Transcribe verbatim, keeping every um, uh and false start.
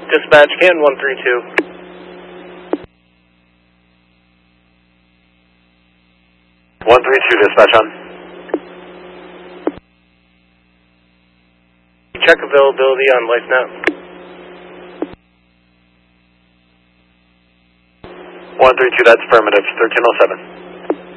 Dispatch, can one three two. one three two, dispatch on. Check availability on LifeNet. one three two, that's affirmative, thirteen oh seven.